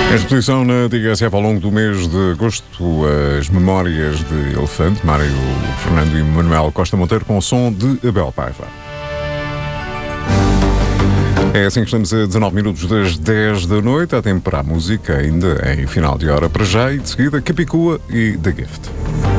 A exposição na TSF ao longo do mês de agosto, as memórias de Elefante, Mário Fernando e Manuel Costa Monteiro, com o som de Abel Paiva. É assim que estamos a 19 minutos das 10 da noite. Há tempo para a música, ainda em final de hora para já, e de seguida Capicua e The Gift.